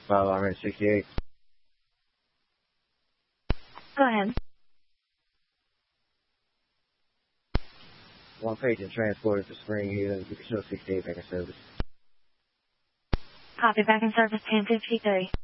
568. Go ahead. One patient transported to Spring Hill. You can show 68 back in service. Copy, back in service 1053.